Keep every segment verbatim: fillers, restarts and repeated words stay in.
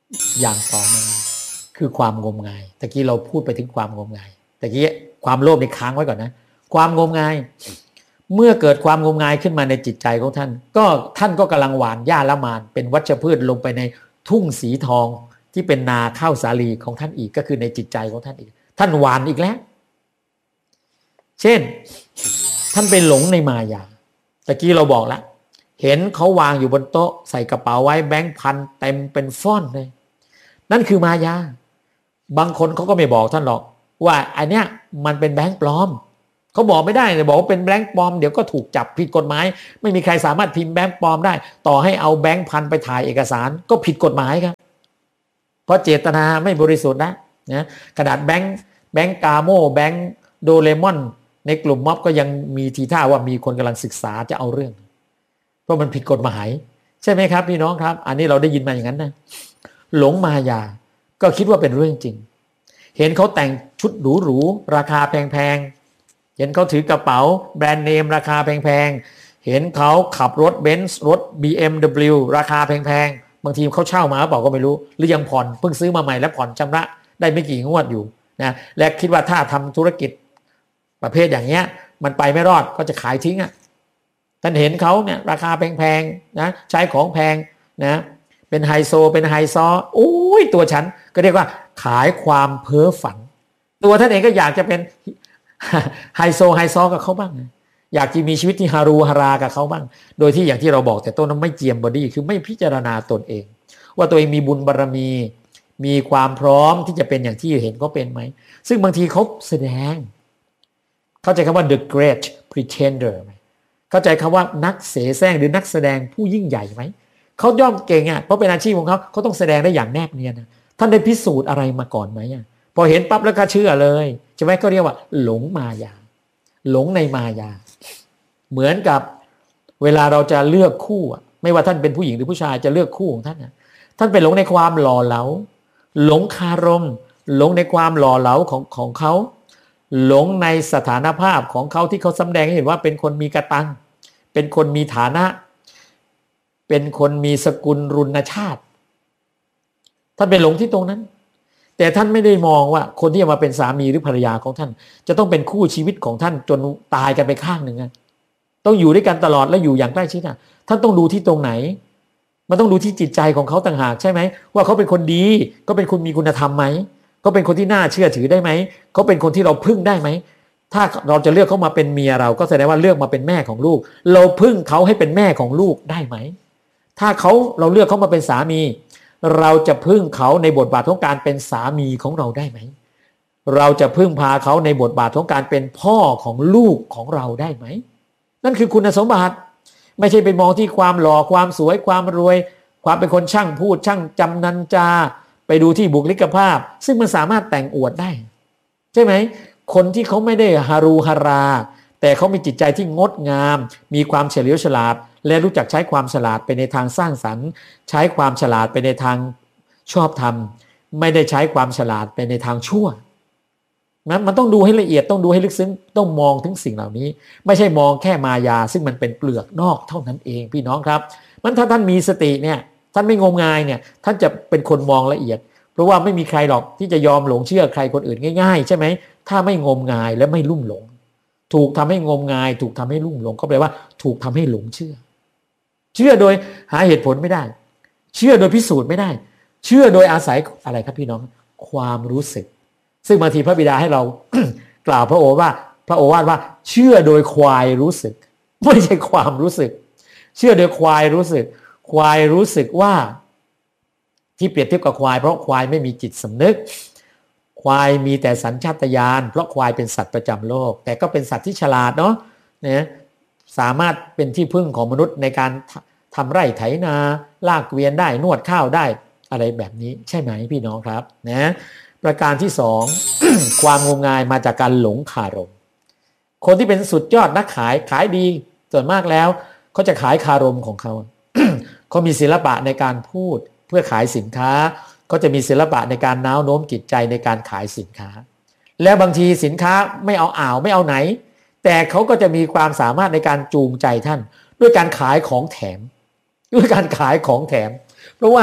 อย่างต่อมาคือความงมงายตะกี้เราพูดไปถึงความงมงายตะกี้ความโลภในค้างไว้ก่อนนะความงมงายเมื่อเกิดความงมงายขึ้นมาในจิตใจของท่านก็ท่านก็กำลังหว่านหญ้าละมานเป็นวัชพืชลงไปในทุ่งสีทองที่เป็นนาข้าวสาลีของท่านอีกก็คือในจิตใจของท่านอีกท่านหว่านอีกแล้วเช่นท่านเป็นหลงในมายาตะกี้เราบอกแล้วเห็นเขาวางอยู่บนโต๊ะใส่กระเป๋าไว้แบงค์พันเต็มเป็นฟ่อนเลยนั่นคือมายาบางคนเขาก็ไม่บอกท่านหรอกว่าอันเนี้ยมันเป็นแบงค์ปลอมเขาบอกไม่ได้เลยบอกว่าเป็นแบงค์ปลอมเดี๋ยวก็ถูกจับผิดกฎหมายไม่มีใครสามารถพิมพ์แบงค์ปลอมได้ต่อให้เอาแบงค์พันไปถ่ายเอกสารก็ผิดกฎหมายครับเพราะเจตนาไม่บริสุทธิ์นะนะกระดาษแบงค์แบงค์กาโมแบงค์โดเรมอนในกลุ่มม็อบก็ยังมีทีท่าว่ามีคนกำลังศึกษาจะเอาเรื่องเพราะมันผิดกฎหมายใช่ไหมครับพี่น้องครับอันนี้เราได้ยินมาอย่างนั้นนะหลงมายาก็คิดว่าเป็นเรื่องจริงเห็นเขาแต่งชุดหรูๆราคาแพงๆเห็นเขาถือกระเป๋าแบรนด์เนมราคาแพงๆเห็นเขาขับรถเบนซ์รถ บี เอ็ม ดับเบิลยู ราคาแพงๆบางทีเขาเช่ามาเปล่าก็ไม่รู้หรือยังผ่อนเพิ่งซื้อมาใหม่แล้วผ่อนชำระได้ไม่กี่งวดอยู่นะและคิดว่าถ้าทำธุรกิจประเภทอย่างเงี้ยมันไปไม่รอดก็จะขายทิ้งอ่ะท่านเห็นเขาเนี่ยราคาแพงๆนะใช้ของแพงนะเป็นไฮโซเป็นไฮซอโอ้ยตัวฉันก็เรียกว่าขายความเพ้อฝันตัวท่านเองก็อยากจะเป็นไฮโซไฮซอกับเขาบ้างอยากจะมีชีวิตที่ฮารูฮารากับเขาบ้างโดยที่อย่างที่เราบอกแต่ต้นนั้นไม่เจียมบอดี้คือไม่พิจารณาตนเองว่าตัวเองมีบุญบารมีมีความพร้อมที่จะเป็นอย่างที่เห็นเขาเป็นไหมซึ่งบางทีเขาแสดงเข้าใจคำว่า the great pretender ไหมเข้าใจคำว่านักเสแสร้งหรือนักแสดงผู้ยิ่งใหญ่ไหมเขาย่อมเก่งอ่ะเพราะเป็นอาชีพของเขาเขาต้องแสดงได้อย่างแนบเนียนนะท่านได้พิสูจน์อะไรมาก่อนไหมอ่ะพอเห็นปั๊บแล้วก็เชื่อเลยใช่ไหมก็เรียกว่าหลงมายาหลงในมายาเหมือนกับเวลาเราจะเลือกคู่ไม่ว่าท่านเป็นผู้หญิงหรือผู้ชายจะเลือกคู่ของท่านนะท่านไปหลงในความหล่อเหลาหลงคารมหลงในความหล่อเหลาของของเขาหลงในสถานภาพของเขาที่เขาแสดงให้เห็นว่าเป็นคนมีกระตังเป็นคนมีฐานะเป็นคนมีสกุลรุณชาติท่านไปหลงที่ตรงนั้นแต่ท่านไม่ได้มองว่าคนที่จะมาเป็นสามีหรือภรรยาของท่านจะต้องเป็นคู่ชีวิตของท่านจนตายกันไปข้างหนึ่งนะต้องอยู่ด้วยกันตลอดและอยู่อย่างใกล้ชิดอ่ะท่านต้องดูที่ตรงไหนมันต้องดูที่จิตใจของเขาต่างหากใช่ไหมว่าเขาเป็นคนดีก็เป็นคนมีคุณธรรมไหมเขาเป็นคนที่น่าเชื่อถือได้ไหมเขาเป็นคนที่เราพึ่งได้ไหมถ้าเราจะเลือกเขามาเป็นเมียเราก็แสดงว่าเลือกมาเป็นแม่ของลูกเราพึ่งเขาให้เป็นแม่ของลูกได้ไหมถ้าเขาเราเลือกเขามาเป็นสามีเราจะพึ่งเขาในบทบาทของการเป็นสามีของเราได้ไหมเราจะพึ่งพาเขาในบทบาทของการเป็นพ่อของลูกของเราได้ไหมนั่นคือคุณสมบัติไม่ใช่ไปมองที่ความหล่อความสวยความรวยความเป็นคนช่างพูดช่างจำนันจาไปดูที่บุคลิกภาพซึ่งมันสามารถแต่งอวดได้ใช่ไหมคนที่เขาไม่ได้ฮารูฮาราแต่เขามีจิตใจที่งดงามมีความเฉลียวฉลาดและรู้จักใช้ความฉลาดไปในทางสร้างสรรค์ใช้ความฉลาดไปในทางชอบธรรมไม่ได้ใช้ความฉลาดไปในทางชั่วนั้นมันต้องดูให้ละเอียดต้องดูให้ลึกซึ้งต้องมองถึงสิ่งเหล่านี้ไม่ใช่มองแค่มายาซึ่งมันเป็นเปลือกนอกเท่านั้นเองพี่น้องครับมันถ้าท่านมีสติเนี่ยท่านไม่งมงายเนี่ยท่านจะเป็นคนมองละเอียดเพราะว่าไม่มีใครหรอกที่จะยอมหลงเชื่อใครคนอื่นง่ายๆใช่ไหมถ้าไม่งมงายและไม่ลุ่มหลงถูกทำให้งมงายถูกทำให้ลุ่มหลงก็แปลว่าถูกทำให้หลงเชื่อเชื่อโดยหาเหตุผลไม่ได้เชื่อโดยพิสูจน์ไม่ได้เชื่อโดยอาศัยอะไรครับพี่น้องความรู้สึกซึ่งบางทีพระบิดาให้เรา กล่าวพระโอวาทพระโอวาทว่าเชื่อโดยควายรู้สึกไม่ใช่ความรู้สึกเชื่อโดยควายรู้สึกควายรู้สึกว่าที่เปรียบเทียบกับควายเพราะควายไม่มีจิตสำนึกควายมีแต่สัญชาตญาณเพราะควายเป็นสัตว์ประจำโลกแต่ก็เป็นสัตว์ที่ฉลาดเนาะนะสามารถเป็นที่พึ่งของมนุษย์ในการทำไร่ไถนาลากเกวียนได้นวดข้าวได้อะไรแบบนี้ใช่ไหมพี่น้องครับนะประการที่สอง ความงมงายมาจากการหลงคารมคนที่เป็นสุดยอดนักขายขายดีส่วนมากแล้วเขาจะขายคารมของเขา เขามีศิลปะในการพูดเพื่อขายสินค้าก็จะมีศิลปะในการน้าวโน้มจิตใจในการขายสินค้าและบางทีสินค้าไม่เอาอ่าวไม่เอาไหนแต่เขาก็จะมีความสามารถในการจูงใจท่านด้วยการขายของแถมด้วยการขายของแถมเพราะว่า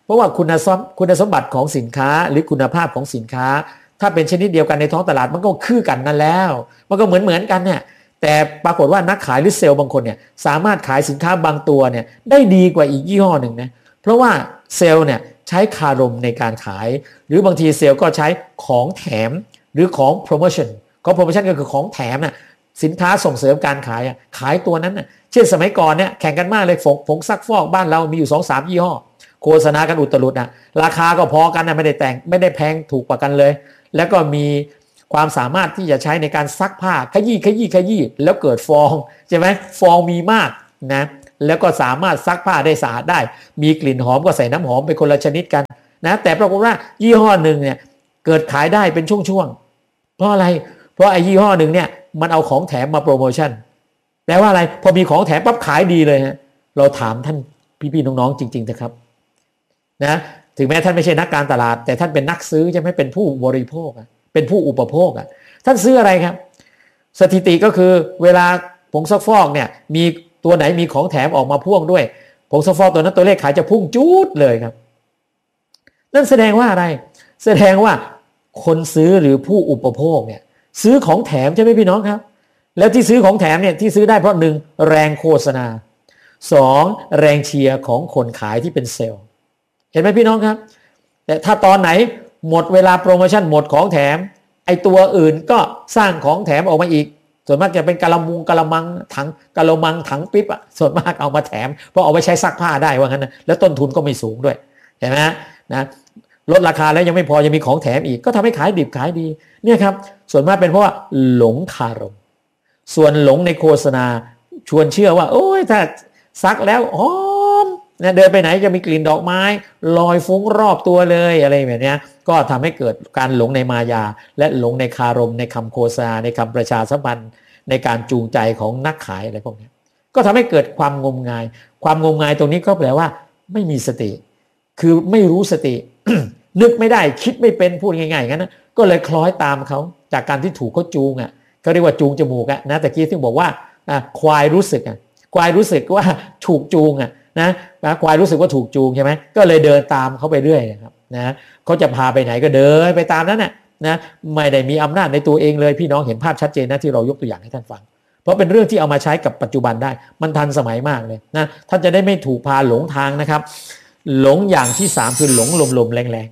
เพราะว่าคุณสมคุณสมบัติของสินค้าหรือคุณภาพของสินค้าถ้าเป็นชนิดเดียวกันในท้องตลาดมันก็คือกันนั่นแล้วมันก็เหมือนเหมือนกันเนี่ยแต่ปรากฏว่านักขายหรือเซลล์บางคนเนี่ยสามารถขายสินค้าบางตัวเนี่ยได้ดีกว่าอีกยี่ห้อหนึ่งนะเพราะว่าเซลล์เนี่ยใช้คารมในการขายหรือบางทีเซลล์ก็ใช้ของแถมหรือของโปรโมชั่นของโปรโมชั่นก็คือของแถมน่ะสินค้าส่งเสริมการขายขายตัวนั้นน่ะเช่นสมัยก่อนเนี่ยแข่งกันมากเลยผงผงซักฟอกบ้านเรามีอยู่ สองสาม ยี่ห้อโฆษณากันอุตรุดนะราคาก็พอกันนะไม่ได้แต่งไม่ได้แพงถูกกว่ากันเลยแล้วก็มีความสามารถที่จะใช้ในการซักผ้าขยี้ขยี้ขยี้แล้วเกิดฟองใช่ไหมฟองมีมากนะแล้วก็สามารถซักผ้าได้สะอาดได้มีกลิ่นหอมก็ใส่น้ำหอมเป็นคนละชนิดกันนะแต่ปรากฏว่ายี่ห้อหนึ่งเนี่ยเกิดขายได้เป็นช่วงๆเพราะอะไรเพราะไอ้ยี่ห้อหนึ่งเนี่ยมันเอาของแถมมาโปรโมชั่นแปลว่าอะไรพอมีของแถมปั๊บขายดีเลยฮะเราถามท่านพี่ๆน้องๆจริงๆนะครับนะถึงแม้ท่านไม่ใช่นักการตลาดแต่ท่านเป็นนักซื้อใช่ไหมเป็นผู้บริโภคเป็นผู้อุปโภคอ่ะท่านซื้ออะไรครับสถิติก็คือเวลาผงซักฟอกเนี่ยมีตัวไหนมีของแถมออกมาพ่วงด้วยผงซักฟอกตัวนั้นตัวเลขขายจะพุ่งจู๊ดเลยครับนั่นแสดงว่าอะไรแสดงว่าคนซื้อหรือผู้อุปโภคเนี่ยซื้อของแถมใช่ไหมพี่น้องครับแล้วที่ซื้อของแถมเนี่ยที่ซื้อได้เพราะหนึ่งแรงโฆษณาสองแรงเชียร์ของคนขายที่เป็นเซลล์เห็นไหมพี่น้องครับแต่ถ้าตอนไหนหมดเวลาโปรโมชั่นหมดของแถมไอตัวอื่นก็สร้างของแถมออกมาอีกส่วนมากจะเป็นกะละมุงกะละมังถังกะละมังถังปิ๊บอ่ะส่วนมากเอามาแถมเพราะเอาไปใช้ซักผ้าได้ว่างั้นนะแล้วต้นทุนก็ไม่สูงด้วยเห็นไหมนะลดราคาแล้วยังไม่พอยังมีของแถมอีกก็ทำให้ขายดิบขายดีเนี่ยครับส่วนมากเป็นเพราะว่าหลงคารมส่วนหลงในโฆษณาชวนเชื่อว่าโอ้ยถ้าซักแล้วหอมนะเดินไปไหนจะมีกลิ่นดอกไม้ลอยฟุ้งรอบตัวเลยอะไรแบบนี้ก็ทำให้เกิดการหลงในมายาและหลงในคารมในคำโฆษณาในคำประชาสัมพันธ์ในการจูงใจของนักขายอะไรพวกนี้ก็ทำให้เกิดความงมงายความงมงายตรงนี้ก็แปลว่าไม่มีสติคือไม่รู้สติ นึกไม่ได้คิดไม่เป็นพูดง่ายๆงั้นนะก็เลยคล้อยตามเขาจากการที่ถูกเขาจูงอ่ะเขาเรียกว่าจูงจมูกอ่ะนะแต่กี้ที่บอกว่าควายรู้สึกอ่ะควายรู้สึกว่าถูกจูงอ่ะนะควายรู้สึกว่าถูกจูงใช่ไหมก็เลยเดินตามเขาไปเรื่อยนะครับนะเขาจะพาไปไหนก็เดินไปตามนั้นน่ะนะไม่ได้มีอำนาจในตัวเองเลยพี่น้องเห็นภาพชัดเจนนะที่เรายกตัวอย่างให้ท่านฟังเพราะเป็นเรื่องที่เอามาใช้กับปัจจุบันได้มันทันสมัยมากเลยนะท่านจะได้ไม่ถูกพาหลงทางนะครับหลงอย่างที่สามคือหลงลมๆแรง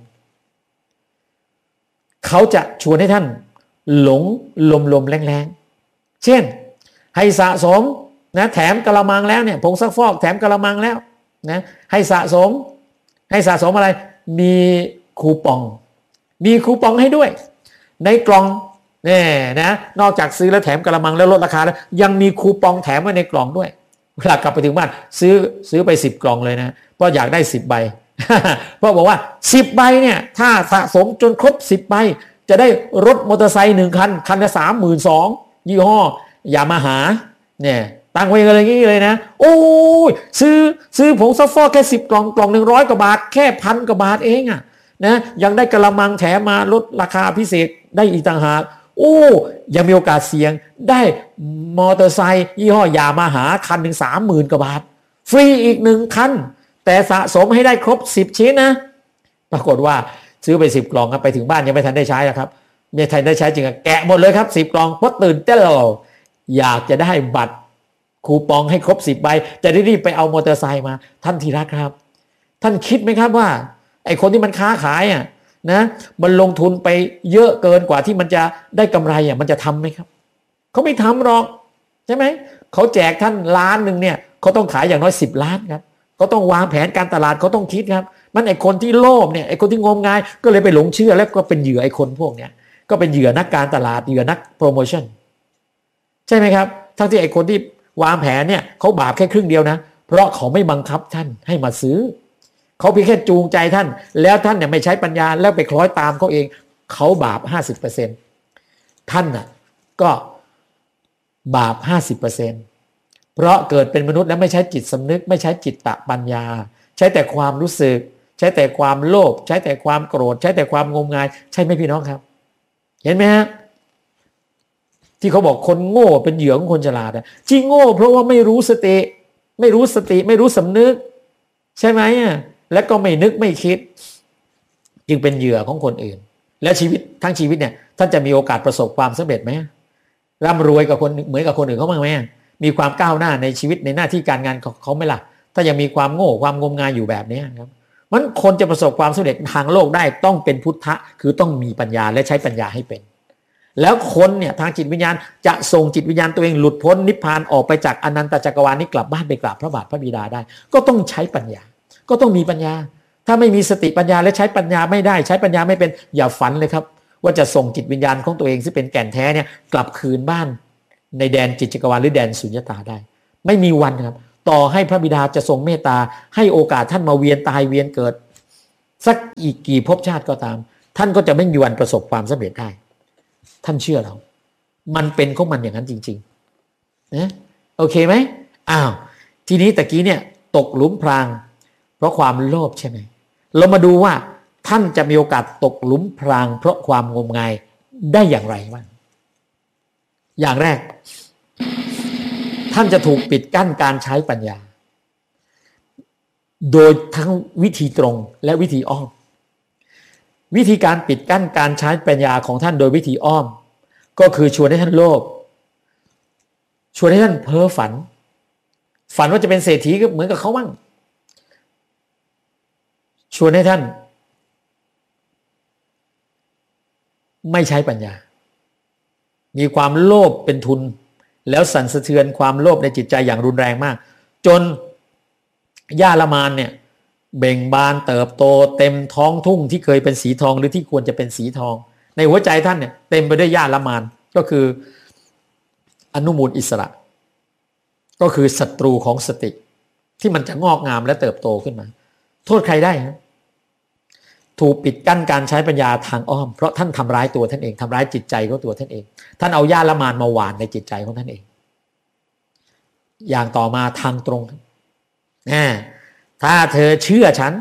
ๆเขาจะชวนให้ท่านหลงลมๆแรงๆเช่นให้สะสมนะแถมกะละมังแล้วเนี่ยผงซักฟอกแถมกะละมังแล้วนะให้สะสมให้สะสมอะไรมีคูปองมีคูปองให้ด้วยในกล่องเนี่ยนะนอกจากซื้อแล้วแถมกะละมังแล้วลดราคาแล้วยังมีคูปองแถมไว้ในกล่องด้วยเวลากลับไปถึงบ้านซื้อซื้อไปสิบกล่องเลยนะเพราะอยากได้สิบใบ เพราะบอกว่าสิบใบเนี่ยถ้าสะสมจนครบสิบใบจะได้รถมอเตอร์ไซค์หนึ่งคันคันละสามหมื่นสองยี่ห้อยามาฮ่าเนี่ยตั้งไว้อะไรอย่างนี้เลยนะโอ้ยซื้อซื้อผงซักฟอกแค่สิบกล่องกล่องหนึ่งร้อยกว่าบาทแค่พันกว่าบาทเองอ่ะนะยังได้กระมังแถมมาลดราคาพิเศษได้อีกต่างหากโอ้ยังมีโอกาสเสี่ยงได้มอเตอร์ไซค์ยี่ห้อยามาฮ่าคันหนึ่งสามหมื่นกว่าบาทฟรีอีกหนึ่งคันแต่สะสมให้ได้ครบสิบชิ้นนะปรากฏว่าซื้อไปสิบกล่องครับไปถึงบ้านยังไม่ทันได้ใช้ครับไม่ทันได้ใช้จริงแกะหมดเลยครับสิบกล่องเพราะตื่นเต้นเราอยากจะได้บัตรคูปองให้ครบสิบใบจะได้รีบไปเอามอเตอร์ไซค์มาท่านทีรักครับท่านคิดไหมครับว่าไอ้คนที่มันค้าขายอ่ะนะมันลงทุนไปเยอะเกินกว่าที่มันจะได้กำไรอ่ะมันจะทำไหมครับเขาไม่ทำหรอกใช่ไหมเขาแจกท่านล้านหนึ่งเนี่ยเขาต้องขายอย่างน้อยสิบล้านครับเขาต้องวางแผนการตลาดเขาต้องคิดครับมันไอ้คนที่โลภเนี่ยไอ้คนที่งมงายก็เลยไปหลงเชื่อแล้วก็เป็นเหยื่อไอ้คนพวกเนี้ยก็เป็นเหยื่อนักการตลาดเหยื่อนักโปรโมชั่นใช่ไหมครับทั้งที่ไอ้คนที่วางแผนเนี่ยเขาบาปแค่ครึ่งเดียวนะเพราะเขาไม่บังคับท่านให้มาซื้อเขาเพียงแค่จูงใจท่านแล้วท่านเนี่ยไม่ใช้ปัญญาแล้วไปคล้อยตามเขาเองเขาบาป ห้าสิบเปอร์เซ็นต์ ท่านน่ะก็บาป ห้าสิบเปอร์เซ็นต์ เพราะเกิดเป็นมนุษย์แล้วไม่ใช้จิตสำนึกไม่ใช้จิตตปัญญาใช้แต่ความรู้สึกใช้แต่ความโลภใช้แต่ความโกรธใช้แต่ความงมงายใช่ไหมพี่น้องครับเห็นไหมฮะที่เขาบอกคนโง่เป็นเหยื่อของคนฉลาดอ่ะที่โง่เพราะว่าไม่รู้สติไม่รู้สติไม่รู้สำนึกใช่ไหมอ่ะและก็ไม่นึกไม่คิดจึงเป็นเหยื่อของคนอื่นและชีวิตทั้งชีวิตเนี่ยท่านจะมีโอกาสประสบความสำเร็จไหมร่ำรวยกับคนเหมือนกับคนอื่นเขาบ้างไหมมีความก้าวหน้าในชีวิตในหน้าที่การงานของเขาไหมล่ะถ้ายังมีความโง่ความงมงายอยู่แบบนี้ครับมันคนจะประสบความสำเร็จทางโลกได้ต้องเป็นพุทธะคือต้องมีปัญญาและใช้ปัญญาให้เป็นแล้วคนเนี่ยทางจิตวิญญาณจะส่งจิตวิญญาณตัวเองหลุดพ้นนิพพานออกไปจากอนันตจักรวาลนี้กลับบ้านไปกราบพระบาทพระบิดาได้ก็ต้องใช้ปัญญาก็ต้องมีปัญญาถ้าไม่มีสติปัญญาและใช้ปัญญาไม่ได้ใช้ปัญญาไม่เป็นอย่าฝันเลยครับว่าจะส่งจิตวิญญาณของตัวเองซึ่งเป็นแก่นแท้เนี่ยกลับคืนบ้านในแดนจิตจักรวาลหรือแดนสุญญตาได้ไม่มีวันครับต่อให้พระบิดาจะทรงเมตตาให้โอกาสท่านมาเวียนตายเวียนเกิดสักอีกกี่ภพชาติก็ตามท่านก็จะไม่มีวันประสบความสำเร็จได้ท่านเชื่อเรามันเป็นของมันอย่างนั้นจริงๆนะโอเคไหมอ้าวทีนี้ตะกี้เนี่ยตกหลุมพรางเพราะความโลภใช่ไหมเรามาดูว่าท่านจะมีโอกาสตกหลุมพรางเพราะความงมงายได้อย่างไรบ้างอย่างแรกท่านจะถูกปิดกั้นการใช้ปัญญาโดยทั้งวิธีตรงและวิธีอ้อมวิธีการปิดกั้นการใช้ปัญญาของท่านโดยวิธีอ้อมก็คือชวนให้ท่านโลภชวนให้ท่านเพ้อฝันฝันว่าจะเป็นเศรษฐีก็เหมือนกับเขาบ้างชวนให้ท่านไม่ใช้ปัญญามีความโลภเป็นทุนแล้วสั่นสะเทือนความโลภในจิตใจอย่างรุนแรงมากจนหญ้าละมานเนี่ยเบ่งบานเติบโตเต็มท้องทุ่งที่เคยเป็นสีทองหรือที่ควรจะเป็นสีทองในหัวใจท่านเนี่ยเต็มไปด้วยหญ้าละมานก็คืออนุมูลอิสระก็คือศัตรูของสติที่มันจะงอกงามและเติบโตขึ้นมาโทษใครได้ครับถูกปิดกั้นการใช้ปัญญาทางอ้อมเพราะท่านทำร้ายตัวท่านเองทำร้ายจิตใจของตัวท่านเองท่านเอาหญ้าละมานมาหว่านในจิตใจของท่านเองอย่างต่อมาทางตรงนะถ้าเธอเชื่อฉัน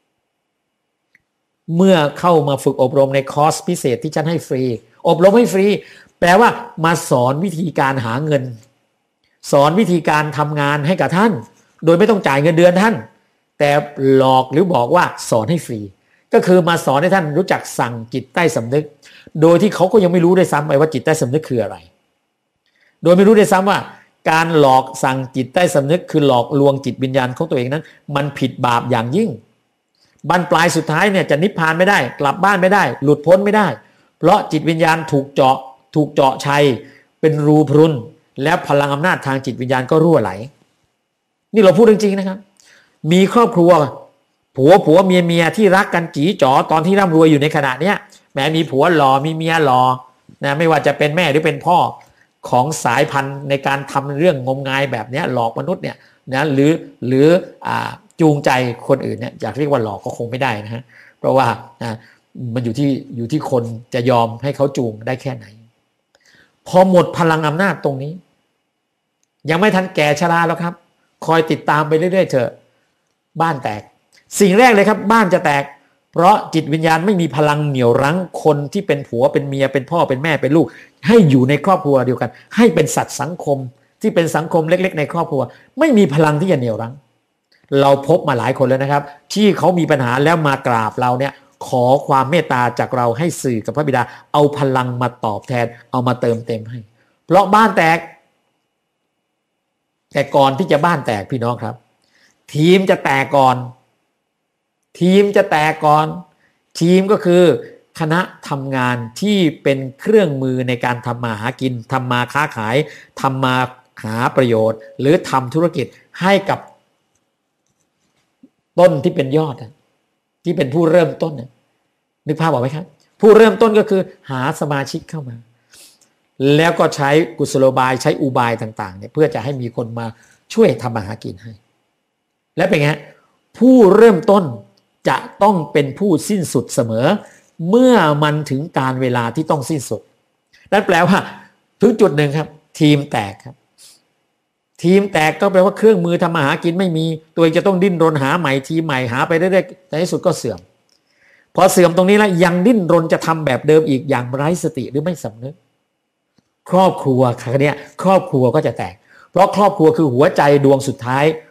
เมื่อเข้ามาฝึกอบรมในคอร์สพิเศษที่ฉันให้ฟรีอบรมให้ฟรีแปลว่ามาสอนวิธีการหาเงินสอนวิธีการทำงานให้กับท่านโดยไม่ต้องจ่ายเงินเดือนท่านแต่หลอกหรือบอกว่าสอนให้ฟรีก็คือมาสอนให้ท่านรู้จักสั่งจิตใต้สำนึกโดยที่เขาก็ยังไม่รู้ด้วยซ้ำไปว่าจิตใต้สำนึกคืออะไรโดยไม่รู้ด้วยซ้ำว่าการหลอกสั่งจิตใต้สำนึกคือหลอกลวงจิตวิญญาณของตัวเองนั้นมันผิดบาปอย่างยิ่งบรรปลายสุดท้ายเนี่ยจะนิพพานไม่ได้กลับบ้านไม่ได้หลุดพ้นไม่ได้เพราะจิตวิญญาณถูกเจาะถูกเจาะชัยเป็นรูพรุนแล้วพลังอำนาจทางจิตวิญญาณก็รั่วไหลนี่เราพูดจริงๆนะครับมีครอบครัวผัวผัวเมียเมียที่รักกันจี๋จ๋อตอนที่ร่ำรวยอยู่ในขณะเนี้ยแม้มีผัวหล่อมีเมียหล่อนะไม่ว่าจะเป็นแม่หรือเป็นพ่อของสายพันธุ์ในการทำเรื่องงมงายแบบนี้หลอกมนุษย์เนี่ยนะหรือหรืออ่าจูงใจคนอื่นเนี่ยอยากเรียกว่าหลอกก็คงไม่ได้นะฮะเพราะว่านะมันอยู่ที่อยู่ที่คนจะยอมให้เขาจูงได้แค่ไหนพอหมดพลังอำนาจตรงนี้ยังไม่ทันแก่ชราแล้วครับคอยติดตามไปเรื่อยๆเถอะบ้านแตกสิ่งแรกเลยครับบ้านจะแตกเพราะจิตวิญญาณไม่มีพลังเหนี่ยวรั้งคนที่เป็นผัวเป็นเมียเป็นพ่อเป็นแม่เป็นลูกให้อยู่ในครอบครัวเดียวกันให้เป็นสัตว์สังคมที่เป็นสังคมเล็กๆในครอบครัวไม่มีพลังที่จะเหนี่ยวรั้งเราพบมาหลายคนแล้วนะครับที่เขามีปัญหาแล้วมากราบเราเนี่ยขอความเมตตาจากเราให้สื่อกับพระบิดาเอาพลังมาตอบแทนเอามาเติมเต็มให้เพราะบ้านแตกแต่ก่อนที่จะบ้านแตกพี่น้องครับทีมจะแตกก่อนทีมจะแตกก่อนทีมก็คือคณะทำงานที่เป็นเครื่องมือในการทำมาหากินทำมาค้าขายทำมาหาประโยชน์หรือทำธุรกิจให้กับต้นที่เป็นยอดที่เป็นผู้เริ่มต้นนึกภาพออกไหมครับผู้เริ่มต้นก็คือหาสมาชิกเข้ามาแล้วก็ใช้กุศโลบายใช้อุบายต่างๆเนี่ยเพื่อจะให้มีคนมาช่วยทำมาหากินให้และเป็นไงผู้เริ่มต้นจะต้องเป็นผู้สิ้นสุดเสมอเมื่อมันถึงการเวลาที่ต้องสิ้นสุดนั่นแปลว่าถึงจุดหนึ่งครับทีมแตกครับทีมแตกก็แปลว่าเครื่องมือทำมาหากินไม่มีตัวเองจะต้องดิ้นรนหาใหม่ทีมใหม่หาไปเรื่อยๆในที่สุดก็เสื่อมพอเสื่อมตรงนี้แล้วยังดิ้นรนจะทำแบบเดิมอีกอย่างไร้สติหรือไม่สำนึกครอบครัวครั้งนี้ครอบครัวก็จะแตกเพราะครอบครัวคือหัวใจดวงสุดท้าย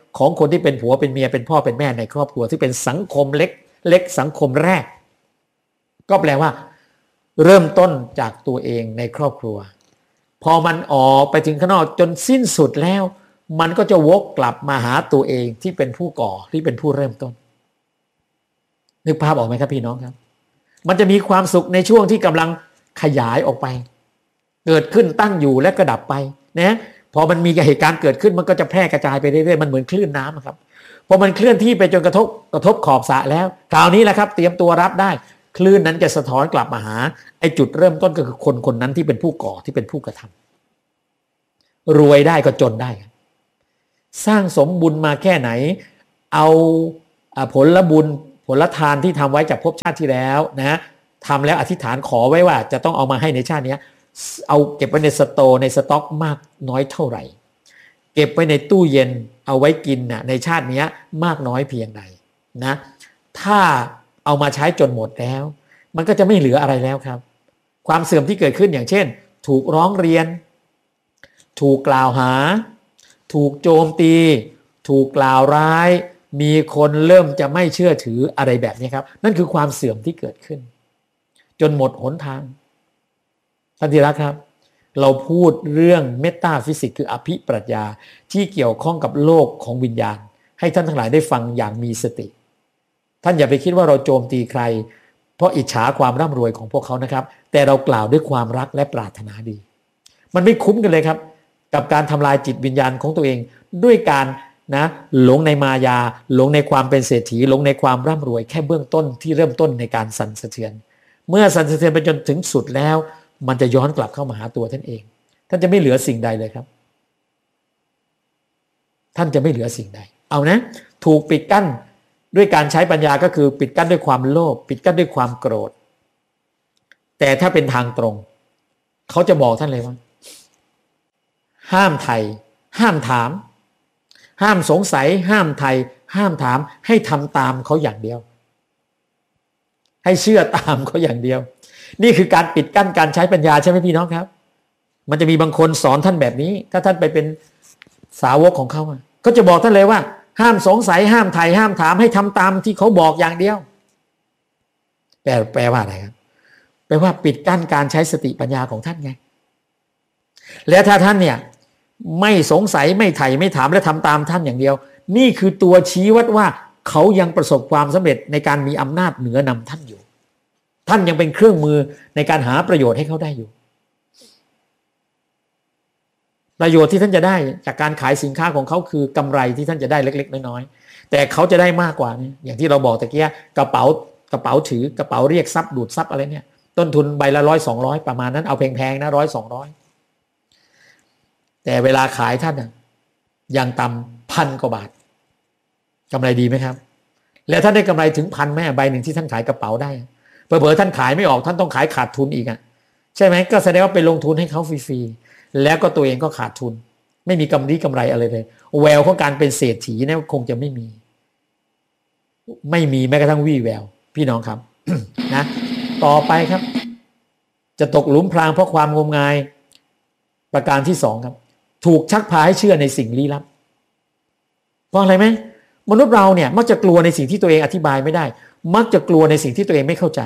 ของคนที่เป็นผัวเป็นเมียเป็นพ่อเป็นแม่ในครอบครัวที่เป็นสังคมเล็กเล็กสังคมแรกก็แปลว่าเริ่มต้นจากตัวเองในครอบครัวพอมันออกไปถึงข้างนอกจนสิ้นสุดแล้วมันก็จะวกกลับมาหาตัวเองที่เป็นผู้ก่อที่เป็นผู้เริ่มต้นนึกภาพออกไหมครับพี่น้องครับมันจะมีความสุขในช่วงที่กำลังขยายออกไปเกิดขึ้นตั้งอยู่และกระดับไปนะพอมันมีเหตุการณ์เกิดขึ้นมันก็จะแพร่กระจายไปเรื่อยๆมันเหมือนคลื่นน้ำครับพอมันเคลื่อนที่ไปจนกระทบกระทบขอบสระแล้วคราวนี้แหละครับเตรียมตัวรับได้คลื่นนั้นจะสะท้อนกลับมาหาไอ้จุดเริ่มต้นก็คือคนคนนั้นที่เป็นผู้ก่อที่เป็นผู้กระทำรวยได้ก็จนได้สร้างสมบุญมาแค่ไหนเอาผลบุญผลทานที่ทำไว้จากภพชาติที่แล้วนะทำแล้วอธิษฐานขอไว้ว่าจะต้องเอามาให้ในชาตินี้เอาเก็บไว้ในสโตร์ในสต็อกมากน้อยเท่าไหร่เก็บไว้ในตู้เย็นเอาไว้กินน่ะในชาตินี้มากน้อยเพียงใดนะถ้าเอามาใช้จนหมดแล้วมันก็จะไม่เหลืออะไรแล้วครับความเสื่อมที่เกิดขึ้นอย่างเช่นถูกร้องเรียนถูกกล่าวหาถูกโจมตีถูกกล่าวร้ายมีคนเริ่มจะไม่เชื่อถืออะไรแบบนี้ครับนั่นคือความเสื่อมที่เกิดขึ้นจนหมดหนทางท่านที่รักครับเราพูดเรื่องเมตาฟิสิกส์คืออภิปรัชญาที่เกี่ยวข้องกับโลกของวิญญาณให้ท่านทั้งหลายได้ฟังอย่างมีสติท่านอย่าไปคิดว่าเราโจมตีใครเพราะอิจฉาความร่ำรวยของพวกเขานะครับแต่เรากล่าวด้วยความรักและปรารถนาดีมันไม่คุ้มกันเลยครับกับการทำลายจิตวิญญาณของตัวเองด้วยการนะหลงในมายาหลงในความเป็นเศรษฐีหลงในความร่ำรวยแค่เบื้องต้นที่เริ่มต้นในการสั่นสะเทือนเมื่อสั่นสะเทือนไปจนถึงสุดแล้วมันจะย้อนกลับเข้ามาหาตัวท่านเองท่านจะไม่เหลือสิ่งใดเลยครับท่านจะไม่เหลือสิ่งใดเอานะถูกปิดกั้นด้วยการใช้ปัญญาก็คือปิดกั้นด้วยความโลภปิดกั้นด้วยความโกรธแต่ถ้าเป็นทางตรงเขาจะบอกท่านเลยว่าห้ามไถ่ห้ามถามห้ามสงสัยห้ามไถ่ห้ามถามให้ทำตามเขาอย่างเดียวให้เชื่อตามเขาอย่างเดียวนี่คือการปิดกั้นการใช้ปัญญาใช่ไหมพี่น้องครับมันจะมีบางคนสอนท่านแบบนี้ถ้าท่านไปเป็นสาวกของเขาก็จะบอกท่านเลยว่าห้ามสงสัยห้ามไถ่ห้ามถามให้ทำตามที่เขาบอกอย่างเดียวแปลแปลว่าอะไรครับแปลว่าปิดกั้นการใช้สติปัญญาของท่านไงและถ้าท่านเนี่ยไม่สงสัยไม่ไถ่ไม่ถามและทำตามท่านอย่างเดียวนี่คือตัวชี้วัดว่าเขายังประสบความสำเร็จในการมีอำนาจเหนือนำท่านอยู่ท่านยังเป็นเครื่องมือในการหาประโยชน์ให้เขาได้อยู่ประโยชน์ที่ท่านจะได้จากการขายสินค้าของเขาคือกำไรที่ท่านจะได้เล็กๆน้อยๆแต่เขาจะได้มากกว่านี่อย่างที่เราบอกตะเกียกระเป๋ากระเป๋าถือกระเป๋าเรียกทรัพย์ดูดทรัพย์อะไรเนี่ยต้นทุนใบละร้อยสองร้อยประมาณนั้นเอาแพงๆนะร้อยสองร้อยแต่เวลาขายท่านน่ะอย่างต่ำพันกว่าบาทกำไรดีไหมครับแล้วท่านได้กำไรถึงพันแม่ใบหนึ่งที่ท่านขายกระเป๋าได้เผลอๆท่านขายไม่ออกท่านต้องขายขาดทุนอีกอ่ะใช่ไหมก็แสดงว่าไปลงทุนให้เขาฟรีๆแล้วก็ตัวเองก็ขาดทุนไม่มีกำไรกำไรอะไรเลยแววของการเป็นเศรษฐีเนี่ยคงจะไม่มีไม่มีแม้กระทั่งวี่แววพี่น้องครับ นะต่อไปครับจะตกหลุมพรางเพราะความงมงายประการที่สองครับถูกชักพาให้เชื่อในสิ่งลี้ลับเพราะอะไรไหมมนุษย์เราเนี่ยมักจะกลัวในสิ่งที่ตัวเองอธิบายไม่ได้มักจะกลัวในสิ่งที่ตัวเองไม่เข้าใจ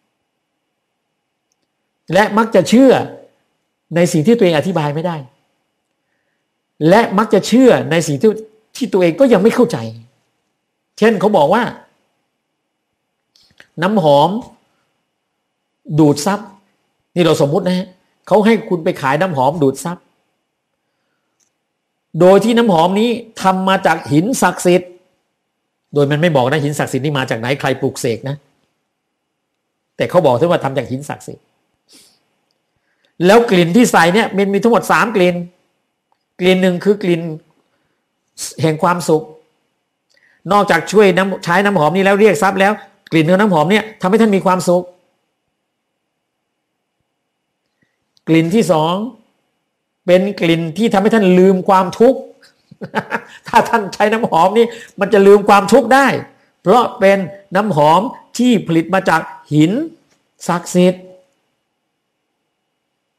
และมักจะเชื่อในสิ่งที่ตัวเองอธิบายไม่ได้และมักจะเชื่อในสิ่งที่ที่ตัวเองก็ยังไม่เข้าใจเช่นเขาบอกว่าน้ำหอมดูดซับนี่เราสมมุตินะฮะเขาให้คุณไปขายน้ำหอมดูดซับโดยที่น้ำหอมนี้ทำมาจากหินศักดิ์สิทธิ์โดยมันไม่บอกนะหินศักดิ์สิทธิ์นี่มาจากไหนใครปลูกเสกนะแต่เขาบอกว่าทำจากหินศักดิ์สิทธิ์แล้วกลิ่นที่ใส่เนี่ยมันมีทั้งหมดสามกลิ่นกลิ่นหนึ่งคือกลิ่นแห่งความสุขนอกจากช่วยน้ำใช้น้ำหอมนี้แล้วเรียกทรัพย์แล้วกลิ่นของน้ำหอมเนี่ยทำให้ท่านมีความสุขกลิ่นที่สองเป็นกลิ่นที่ทำให้ท่านลืมความทุกข์ถ้าท่านใช้น้ำหอมนี่มันจะลืมความทุกข์ได้เพราะเป็นน้ำหอมที่ผลิตมาจากหินศักดิ์สิทธิ์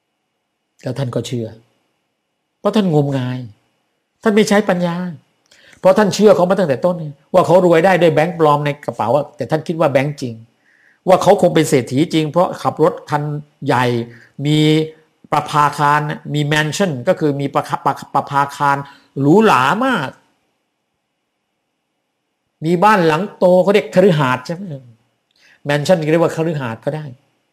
แล้วท่านก็เชื่อเพราะท่านงมงายท่านไม่ใช้ปัญญาเพราะท่านเชื่อเขามาตั้งแต่ต้นว่าเขารวยได้ด้วยแบงค์ปลอมในกระเป๋าแต่ท่านคิดว่าแบงค์จริงว่าเขาคงเป็นเศรษฐีจริงเพราะขับรถคันใหญ่มีประภาคารมีแมนชั่นก็คือมีประประประภาคารหรูหรามากมีบ้านหลังโตเขาเรียกคฤหาสน์ใช่ไหมแมนชั่นเรียกว่าคฤหาสน์ก็ได้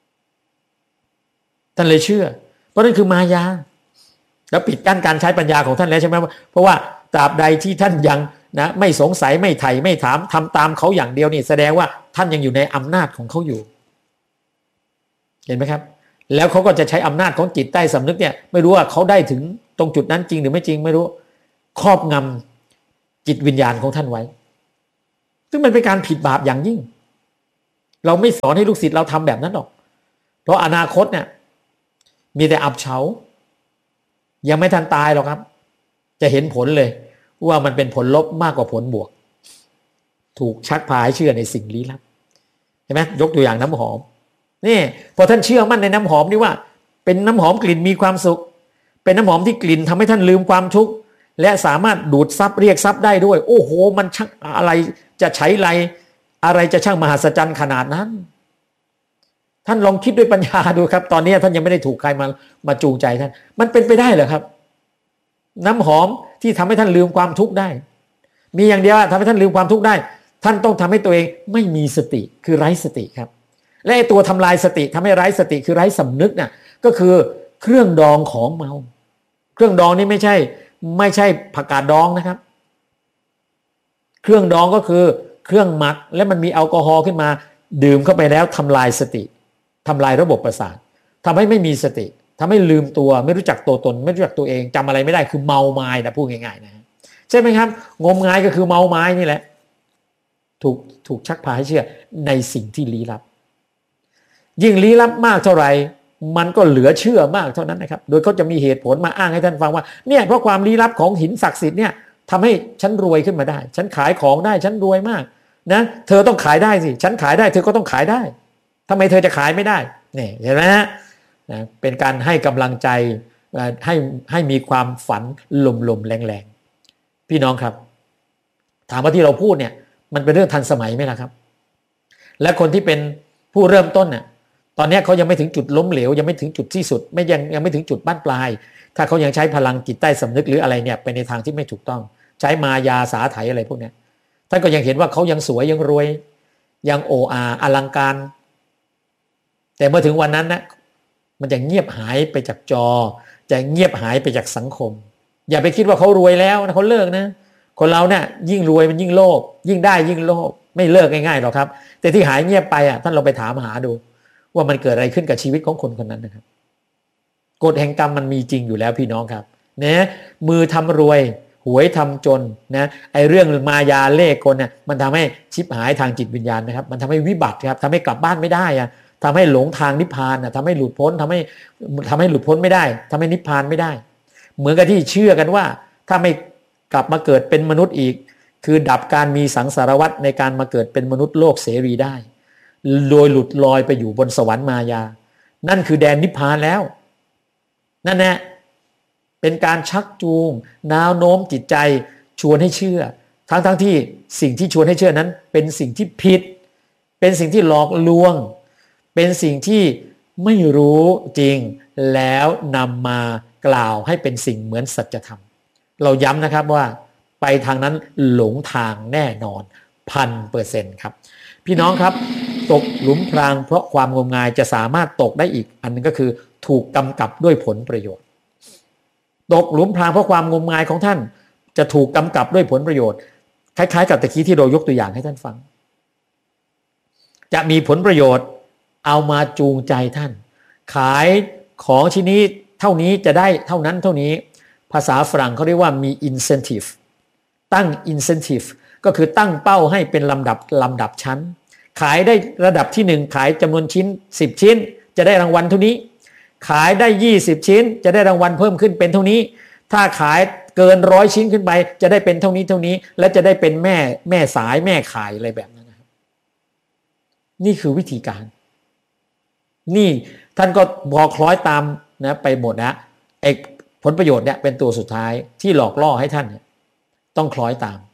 ท่านเลยเชื่อเพราะนั่นคือมายาแล้วปิดกั้นการใช้ปัญญาของท่านแล้วใช่ไหมเพราะว่าตราบใดที่ท่านยังนะไม่สงสัยไม่ไถ่ไม่ถามทำตามเขาอย่างเดียวนี่แสดงว่าท่านยังอยู่ในอำนาจของเขาอยู่เห็นไหมครับแล้วเขาก็จะใช้อำนาจของจิตใต้สำนึกเนี่ยไม่รู้ว่าเขาได้ถึงตรงจุดนั้นจริงหรือไม่จริงไม่รู้ครอบงำจิตวิญญาณของท่านไว้ซึ่งมันเป็นการผิดบาปอย่างยิ่งเราไม่สอนให้ลูกศิษย์เราทำแบบนั้นหรอกเพราะอนาคตเนี่ยมีแต่อับเฉายังไม่ทันตายหรอกครับจะเห็นผลเลยว่ามันเป็นผลลบมากกว่าผลบวกถูกชักพาให้เชื่อในสิ่งลี้ลับเห็นไหมยกตัวอย่างน้ำหอมนี่พอท่านเชื่อมั่นในน้ำหอมนี่ว่าเป็นน้ำหอมกลิ่นมีความสุขเป็นน้ำหอมที่กลิ่นทำให้ท่านลืมความทุกข์และสามารถดูดซับเรียกซับได้ด้วยโอ้โหมันช่างอะไรจะใช้ไรอะไรจะช่างมหัศจรรย์ขนาดนั้นท่านลองคิดด้วยปัญญาดูครับตอนนี้ท่านยังไม่ได้ถูกใครมามาจูงใจท่านมันเป็นไปได้เหรอครับน้ำหอมที่ทำให้ท่านลืมความทุกข์ได้มีอย่างเดียวทำให้ท่านลืมความทุกข์ได้ท่านต้องทำให้ตัวเองไม่มีสติคือไร้สติครับและไอ้ตัวทำลายสติทำให้ไร้สติคือไร้สำนึกน่ะก็คือเครื่องดองของเมาเครื่องดองนี่ไม่ใช่ไม่ใช่ผักกาดดองนะครับเครื่องดองก็คือเครื่องหมักและมันมีแอลกอฮอล์ขึ้นมาดื่มเข้าไปแล้วทำลายสติทำลายระบบประสาททำให้ไม่มีสติทำให้ลืมตัวไม่รู้จักตัวตนไม่รู้จักตัวเองจำอะไรไม่ได้คือเมาไม้นะพูดง่ายๆนะใช่ไหมครับงมงายก็คือเมาไม้นี่แหละถูกถูกชักพาให้เชื่อในสิ่งที่ลี้ลับยิ่งลี้ลับมากเท่าไหร่มันก็เหลือเชื่อมากเท่านั้นนะครับโดยเขาจะมีเหตุผลมาอ้างให้ท่านฟังว่าเนี่ยเพราะความลี้ลับของหินศักดิ์สิทธิ์เนี่ยทำให้ฉันรวยขึ้นมาได้ฉันขายของได้ฉันรวยมากนะเธอต้องขายได้สิฉันขายได้เธอก็ต้องขายได้ทำไมเธอจะขายไม่ได้เนี่ยเห็นไหมฮะนะเป็นการให้กำลังใจให้ให้มีความฝันลมๆแรงๆพี่น้องครับถามว่าที่เราพูดเนี่ยมันเป็นเรื่องทันสมัยไหมล่ะครับและคนที่เป็นผู้เริ่มต้นเนี่ยตอนนี้เขายังไม่ถึงจุดล้มเหลวยังไม่ถึงจุดที่สุดไม่ยังยังไม่ถึงจุดบ้านปลายถ้าเขายังใช้พลังจิตใต้สำนึกหรืออะไรเนี่ยไปในทางที่ไม่ถูกต้องใช้มายาสาไถอะไรพวกนี้ท่านก็ยังเห็นว่าเขายังสวยยังรวยยังโออาอลังการแต่เมื่อถึงวันนั้นนะมันจะเงียบหายไปจากจอจะเงียบหายไปจากสังคมอย่าไปคิดว่าเขารวยแล้วนะเขาเลิกนะคนเราเนี่ยยิ่งรวยมันยิ่งโลภยิ่งได้ยิ่งโลภไม่เลิกง่ายๆหรอกครับแต่ที่หายเงียบไปอ่ะท่านลองไปถามหาดูว่ามันเกิดอะไรขึ้นกับชีวิตของคนคนนั้นนะครับกฎแห่งกรรมมันมีจริงอยู่แล้วพี่น้องครับนะมือทำรวยหวยทำจนนะไอเรื่องมายาเล่ห์กลเนี่ยมันทำให้ชิบหายทางจิตวิญญาณนะครับมันทำให้วิบัติครับทำให้กลับบ้านไม่ได้อ่ะทำให้หลงทางนิพพานอ่ะทำให้หลุดพ้นทำให้ทำให้หลุดพ้นไม่ได้ทำให้นิพพานไม่ได้เหมือนกับที่เชื่อกันว่าถ้าไม่กลับมาเกิดเป็นมนุษย์อีกคือดับการมีสังสารวัฏในการมาเกิดเป็นมนุษย์โลกเสรีได้โดยหลุดลอยไปอยู่บนสวรรค์มายานั่นคือแดนนิพพานแล้วนั่นแหละเป็นการชักจูงแนวโน้มจิตใจชวนให้เชื่อทั้งทั้งที่สิ่งที่ชวนให้เชื่อนั้นเป็นสิ่งที่ผิดเป็นสิ่งที่หลอกลวงเป็นสิ่งที่ไม่รู้จริงแล้วนำมากล่าวให้เป็นสิ่งเหมือนสัจธรรมเราย้ำนะครับว่าไปทางนั้นหลงทางแน่นอนพันเปอร์เซ็นต์ครับพี่น้องครับตกหลุมพรางเพราะความงมงายจะสามารถตกได้อีกอันนึงก็คือถูกกำกับด้วยผลประโยชน์ตกหลุมพรางเพราะความงมงายของท่านจะถูกกำกับด้วยผลประโยชน์คล้ายๆกับตะกี้ที่เรายกตัวอย่างให้ท่านฟังจะมีผลประโยชน์เอามาจูงใจท่านขายของชิ้นนี้เท่านี้จะได้เท่านั้นเท่านี้ภาษาฝรั่งเขาเรียกว่ามี incentive ตั้ง incentive ก็คือตั้งเป้าให้เป็นลำดับลำดับชั้นขายได้ระดับที่หนึ่งขายจำนวนชิ้นสิบชิ้นจะได้รางวัลเท่านี้ขายได้ยี่สิบชิ้นจะได้รางวัลเพิ่มขึ้นเป็นเท่านี้ถ้าขายเกินร้อยชิ้นขึ้นไปจะได้เป็นเท่านี้เท่านี้และจะได้เป็นแม่แม่สายแม่ขายอะไรแบบนั้นนะครับนี่คือวิธีการนี่ท่านก็พอคล้อยตามนะไปหมดนะไอ้ผลประโยชน์เนี่ยเป็นตัวสุดท้ายที่หลอกล่อให้ท่านเนี่ยต้องคล้อยตาม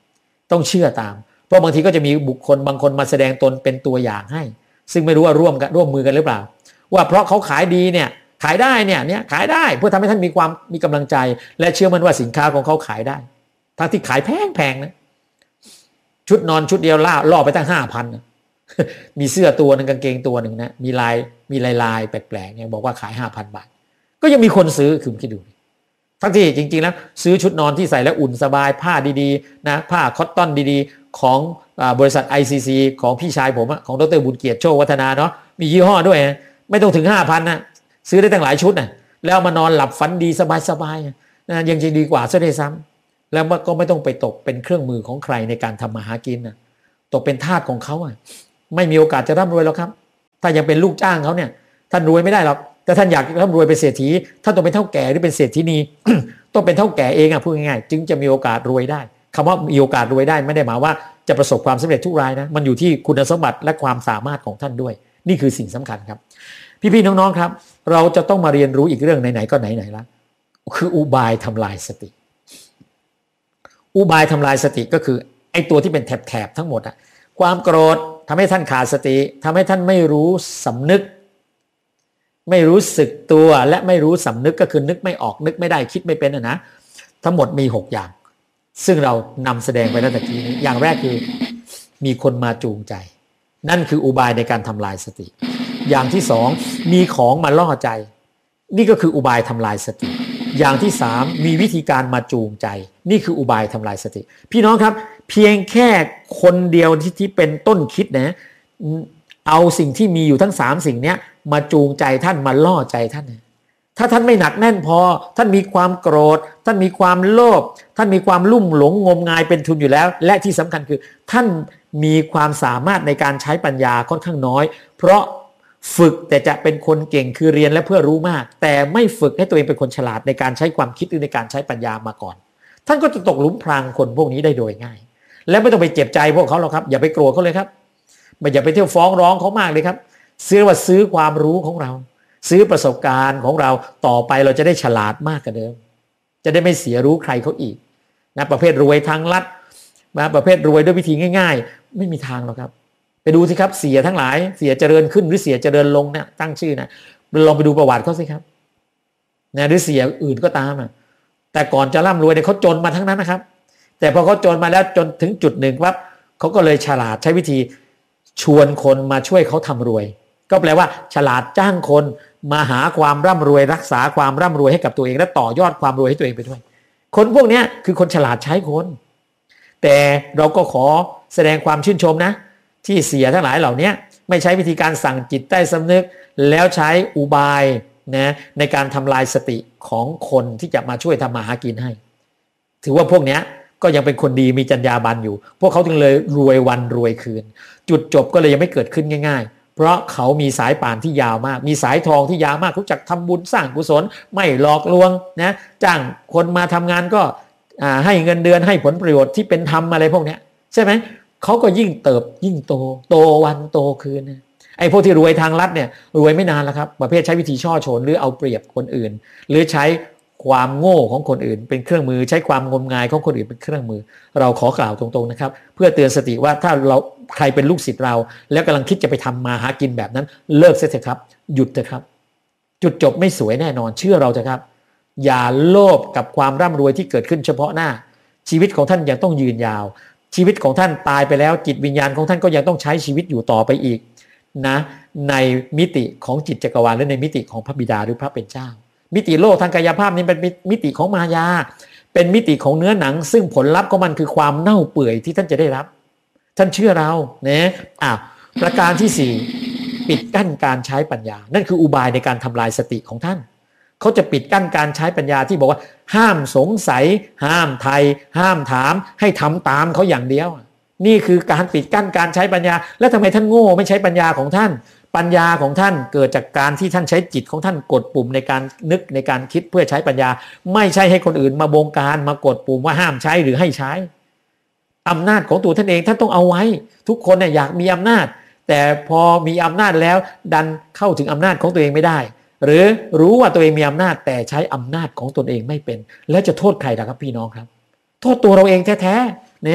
ต้องเชื่อตามเพราะบางทีก็จะมีบุคคลบางคนมาแสดงตนเป็นตัวอย่างให้ซึ่งไม่รู้ว่าร่วมกันร่วมมือกันหรือเปล่าว่าเพราะเขาขายดีเนี่ยขายได้เนี่ยเนี่ยขายได้เพื่อทำให้ท่านมีความมีกำลังใจและเชื่อมั่นว่าสินค้าของเขาขายได้ทั้งที่ขายแพงๆนะชุดนอนชุดเดียวล่าล่อไปตั้งห้าพันมีเสื้อตัวนึงกางเกงตัวหนึ่งนะมีลายมีลายลายแปลกๆเนี่ยบอกว่าขายห้าพันบาทก็ยังมีคนซื้อคือคิดดูทั้งที่จริงๆแล้วซื้อชุดนอนที่ใส่แล้วอุ่นสบายผ้าดีๆนะผ้าคอตตอนดีๆของบริษัท ไอ ซี ซี ของพี่ชายผมของดร.บุญเกียรติโชควัฒนาเนาะมียี่ห้อด้วยไม่ต้องถึง ห้าพัน นะซื้อได้ตั้งหลายชุดนะแล้วมานอนหลับฝันดีสบายๆนะยังจะดีกว่าซะด้วยซ้ำแล้วก็ไม่ต้องไปตกเป็นเครื่องมือของใครในการทำมาหากินนะตกเป็นทาสของเขาอ่ะไม่มีโอกาสจะร่ำรวยหรอกครับถ้ายังเป็นลูกจ้างเขาเนี่ยท่านรวยไม่ได้หรอกแต่ท่านอยากร่ำรวยเป็นเศรษฐีท่านต้องเป็นเฒ่าแก่หรือเป็นเศรษฐีนี ต้องเป็นเฒ่าแก่เองอ่ะพูดง่ายๆจึงจะมีโอกาสรวยได้คำว่ามีโอกาสรวยได้ไม่ได้หมายว่าจะประสบความสำเร็จทุกรายนะมันอยู่ที่คุณสมบัติและความสามารถของท่านด้วยนี่คือสิ่งสำคัญครับพี่ๆน้องๆครับเราจะต้องมาเรียนรู้อีกเรื่องไหนๆก็ไหนๆละคืออุบายทำลายสติอุบายทำลายสติก็คือไอ้ตัวที่เป็นแถบๆทั้งหมดอะความโกรธทำให้ท่านขาดสติทำให้ท่านไม่รู้สำนึกไม่รู้สึกตัวและไม่รู้สำนึกก็คือนึกไม่ออกนึกไม่ได้คิดไม่เป็นนะนะทั้งหมดมีหกอย่างซึ่งเรานำแสดงไปแล้วตะกี้นี้อย่างแรกคือมีคนมาจูงใจนั่นคืออุบายในการทำลายสติอย่างที่สองมีของมาล่อใจนี่ก็คืออุบายทำลายสติอย่างที่สามมีวิธีการมาจูงใจนี่คืออุบายทำลายสติพี่น้องครับเพียงแค่คนเดียวที่ที่เป็นต้นคิดนะเอาสิ่งที่มีอยู่ทั้งสามสิ่งนี้มาจูงใจท่านมาล่อใจท่านถ้าท่านไม่หนักแน่นพอท่านมีความโกรธท่านมีความโลภท่านมีความลุ่มหลงงมงายเป็นทุนอยู่แล้วและที่สำคัญคือท่านมีความสามารถในการใช้ปัญญาค่อนข้างน้อยเพราะฝึกแต่จะเป็นคนเก่งคือเรียนและเพื่อรู้มากแต่ไม่ฝึกให้ตัวเองเป็นคนฉลาดในการใช้ความคิดหรือในการใช้ปัญญามาก่อนท่านก็จะตกหลุมพรางคนพวกนี้ได้โดยง่ายและไม่ต้องไปเจ็บใจพวกเขาหรอกครับอย่าไปโกรธเขาเลยครับไม่อย่าไปเที่ยวฟ้องร้องเขามากเลยครับซื้อว่าซื้อความรู้ของเราซื้อประสบการณ์ของเราต่อไปเราจะได้ฉลาดมากกว่าเดิมจะได้ไม่เสียรู้ใครเขาอีกนะประเภทรวยทางลัดนะประเภทรวยด้วยวิธีง่ายๆไม่มีทางหรอกครับไปดูสิครับเสียทั้งหลายเสียเจริญขึ้นหรือเสียเจริญลงเนี่ยตั้งชื่อนะลองไปดูประวัติเขาสิครับนะหรือเสียอื่นก็ตามอ่ะแต่ก่อนจะร่ำรวยเนี่ยเขาจนมาทั้งนั้นนะครับแต่พอเขาจนมาแล้วจนถึงจุดหนึ่งปั๊บเขาก็เลยฉลาดใช้วิธีชวนคนมาช่วยเขาทำรวยก็แปลว่าฉลาดจ้างคนมาหาความร่ำรวยรักษาความร่ำรวยให้กับตัวเองและต่อยอดความรวยให้ตัวเองไปด้วยคนพวกนี้คือคนฉลาดใช้คนแต่เราก็ขอแสดงความชื่นชมนะที่เสียทั้งหลายเหล่านี้ไม่ใช้วิธีการสั่งจิตใต้สำนึกแล้วใช้อุบายนะในการทำลายสติของคนที่จะมาช่วยทำมาหากินให้ถือว่าพวกนี้ก็ยังเป็นคนดีมีจรรยาบรรณอยู่พวกเขาถึงเลยรวยวันรวยคืนจุดจบก็เลยยังไม่เกิดขึ้นง่ายๆเพราะเขามีสายป่านที่ยาวมากมีสายทองที่ยาวมากรู้จักทำบุญสร้างกุศลไม่หลอกลวงนะจ้างคนมาทำงานก็ให้เงินเดือนให้ผลประโยชน์ที่เป็นธรรมอะไรพวกนี้ใช่ไหมเขาก็ยิ่งเติบยิ่งโตโตวันโตคืนนะไอ้พวกที่รวยทางลัดเนี่ยรวยไม่นานแล้วครับประเภทใช้วิธีช่อโฉนหรือเอาเปรียบคนอื่นหรือใช้ความโง่ของคนอื่นเป็นเครื่องมือใช้ความงมงายของคนอื่นเป็นเครื่องมือเราขอกล่าวตรงๆนะครับเพื่อเตือนสติว่าถ้าเราใครเป็นลูกศิษย์เราแล้วกำลังคิดจะไปทำมาหากินแบบนั้นเลิกเสียเถอะครับหยุดเถอะครับจุดจบไม่สวยแน่นอนเชื่อเราเถอะครับอย่าโลภกับความร่ำรวยที่เกิดขึ้นเฉพาะหน้าชีวิตของท่านยังต้องยืนยาวชีวิตของท่านตายไปแล้วจิตวิญญาณของท่านก็ยังต้องใช้ชีวิตอยู่ต่อไปอีกนะในมิติของจิตจักรวาลและในมิติของพระบิดาหรือพระเป็นเจ้ามิติโลกทางกายภาพนี้เป็นมิติของมายาเป็นมิติของเนื้อหนังซึ่งผลลัพธ์ของมันคือความเน่าเปื่อยที่ท่านจะได้รับท่านเชื่อเราเนี่ยอ้าวประการที่สี่ปิดกั้นการใช้ปัญญานั่นคืออุบายในการทำลายสติของท่านเขาจะปิดกั้นการใช้ปัญญาที่บอกว่าห้ามสงสัยห้ามไทยห้ามถามให้ทำตามเขาอย่างเดียวนี่คือการปิดกั้นการใช้ปัญญาแล้วทำไมท่านโง่ไม่ใช้ปัญญาของท่านปัญญาของท่านเกิดจากการที่ท่านใช้จิตของท่านกดปุ่มในการนึกในการคิดเพื่อใช้ปัญญาไม่ใช่ให้คนอื่นมาบงการมากดปุ่มว่าห้ามใช้หรือให้ใช้อำนาจของตัวท่านเองท่านต้องเอาไว้ทุกคนเนี่ยอยากมีอำนาจแต่พอมีอำนาจแล้วดันเข้าถึงอำนาจของตัวเองไม่ได้หรือรู้ว่าตัวเองมีอำนาจแต่ใช้อำนาจของตนเองไม่เป็นแล้วจะโทษใครล่ะครับพี่น้องครับโทษตัวเราเองแท้ๆเนี่ย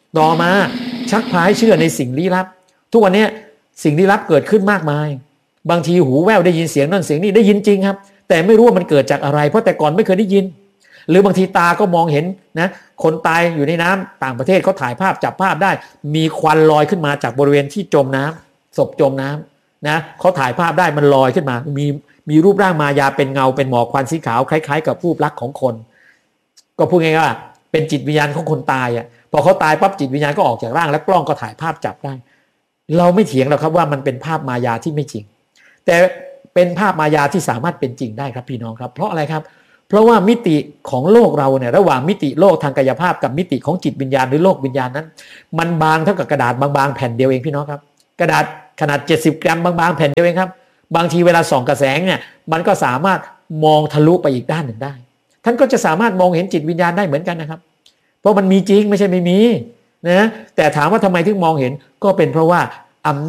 ต่อมาชักพาให้เชื่อในสิ่งลี้ลับทุกวันนี้สิ่งลี้ลับเกิดขึ้นมากมายบางทีหูแว่วได้ยินเสียงนั่นเสียงนี้ได้ยินจริงครับแต่ไม่รู้ว่ามันเกิดจากอะไรเพราะแต่ก่อนไม่เคยได้ยินหรือบางทีตาก็มองเห็นนะคนตายอยู่ในน้ำต่างประเทศเขาถ่ายภาพจับภาพได้มีควันลอยขึ้นมาจากบริเวณที่จมน้ำศพจมน้ำนะเขาถ่ายภาพได้มันลอยขึ้นมามีมีรูปร่างมายาเป็นเงาเป็นหมอกควันสีขาวคล้ายๆกับรูปลักษณ์ของคนก็พูดง่ายๆว่าเป็นจิตวิญญาณของคนตายอ่ะพอเขาตายปั๊บจิตวิญญาณก็ออกจากร่างแล้วกล้องก็ถ่ายภาพจับได้เราไม่เถียงหรอกครับว่ามันเป็นภาพมายาที่ไม่จริงแต่เป็นภาพมายาที่สามารถเป็นจริงได้ครับพี่น้องครับเพราะอะไรครับเพราะว่ามิติของโลกเราเนี่ยระหว่างมิติโลกทางกายภาพกับมิติของจิตวิญญาณหรือโลกวิญญาณนั้นมันบางเท่ากับกระดาษบางๆแผ่นเดียวเองพี่น้องครับกระดาษขนาดเจ็ดสิบกรัมบางๆแผ่นเดียวเองครับบางทีเวลาส่องกระแสงเนี่ยมันก็สามารถมองทะลุไปอีกด้านหนึ่งได้ท่านก็จะสามารถมองเห็นจิตวิญญาณได้เหมือนกันนะครับเพราะมันมีจริงไม่ใช่ไม่มีนะแต่ถามว่าทำไมถึงมองเห็นก็เป็นเพราะว่า